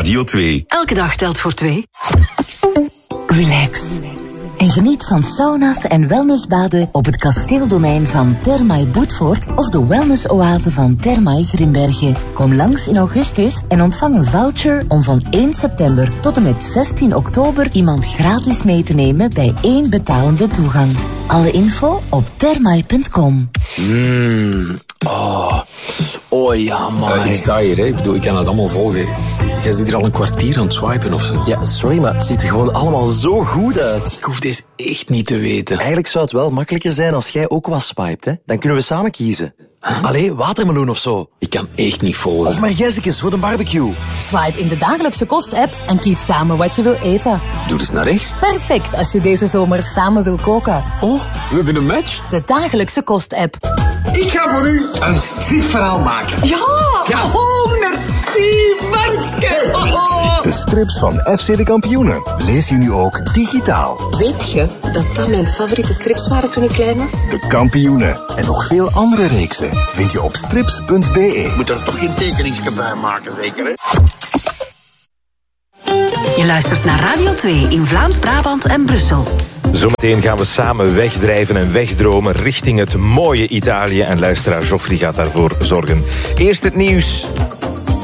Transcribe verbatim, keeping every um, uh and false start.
Radio twee. Elke dag telt voor twee. Relax. En geniet van sauna's en wellnessbaden op het kasteeldomein van Thermae Boetvoort of de wellnessoase van Thermae Grimbergen. Kom langs in augustus en ontvang een voucher om van één september tot en met zestien oktober iemand gratis mee te nemen bij één betalende toegang. Alle info op thermae punt com. Mmm, oh. Oh ja, man. Uh, ik sta hier, hè. Ik bedoel, ik kan het allemaal volgen. Jij zit hier al een kwartier aan het swipen of zo. Ja, sorry, maar het ziet er gewoon allemaal zo goed uit. Ik hoef deze echt niet te weten. Eigenlijk zou het wel makkelijker zijn als jij ook wat swipet, hè. Dan kunnen we samen kiezen. Huh? Allee, watermeloen of zo. Ik kan echt niet volgen. Of margezekes voor de barbecue. Swipe in de dagelijkse kost-app en kies samen wat je wil eten. Doe eens naar rechts. Perfect als je deze zomer samen wil koken. Oh, we hebben een match. De dagelijkse kost-app. Ik ga voor u een stripverhaal maken. Ja! ja. Oh, merci, Martske. Oh. De strips van F C de Kampioenen lees je nu ook digitaal. Weet je dat dat mijn favoriete strips waren toen ik klein was? De Kampioenen en nog veel andere reeksen vind je op strips punt b e. Je moet er toch geen tekeningsje bij maken, zeker, hè? Je luistert naar Radio twee in Vlaams-Brabant en Brussel. Zometeen gaan we samen wegdrijven en wegdromen richting het mooie Italië. En luisteraar Joffrey gaat daarvoor zorgen. Eerst het nieuws.